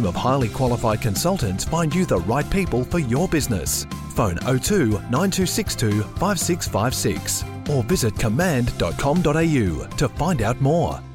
team of highly qualified consultants find you the right people for your business. Phone 02 9262 5656 or visit command.com.au to find out more.